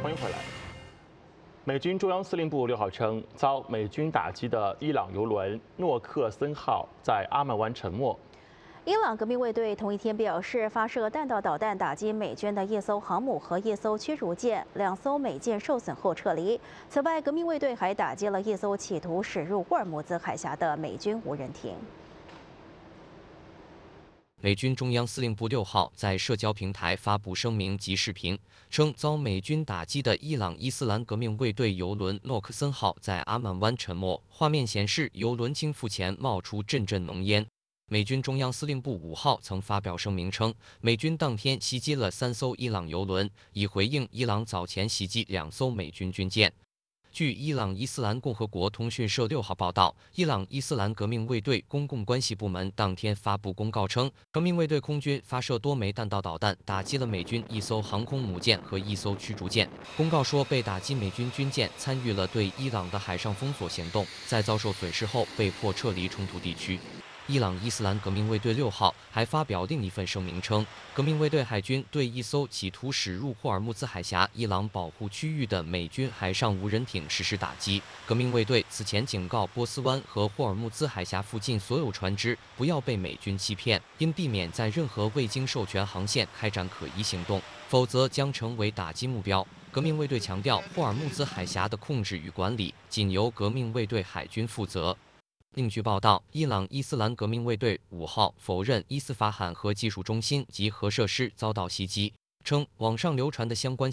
欢迎回来。美军中央司令部6号称，遭美军打击的伊朗油轮诺克森号在阿曼湾沉没。 伊朗革命卫队同一天表示，发射弹道导弹打击美军的一艘航母和一艘驱逐舰，2艘美舰受损后撤离。此外，革命卫队还打击了一艘企图驶入霍尔木兹海峡的美军无人艇。 美军中央司令部6号在社交平台发布声明及视频，称遭美军打击的伊朗伊斯兰革命卫队油轮诺克森号在阿曼湾沉没。画面显示，油轮倾覆前冒出阵阵浓烟。美军中央司令部5号曾发表声明称，美军当天袭击了3艘伊朗油轮，以回应伊朗早前袭击2艘美军军舰。据伊朗伊斯兰共和国通讯社6号报道，伊朗伊斯兰革命卫队公共关系部门当天发布公告称，革命卫队空军发射多枚弹道导弹，打击了美军1艘航空母舰和1艘驱逐舰。公告说，被打击美军军舰参与了对伊朗的海上封锁行动，在遭受损失后被迫撤离冲突地区。伊朗伊斯兰革命卫队6号还发表另一份声明称，革命卫队海军对一艘企图驶入霍尔木兹海峡伊朗保护区域的美军海上无人艇实施打击。革命卫队此前警告波斯湾和霍尔木兹海峡附近所有船只不要被美军欺骗，应避免在任何未经授权航线开展可疑行动，否则将成为打击目标。革命卫队强调，霍尔木兹海峡的控制与管理仅由革命卫队海军负责。另据报道，伊朗伊斯兰革命卫队5号否认伊斯法罕核技术中心及核设施遭到袭击，称网上流传的相关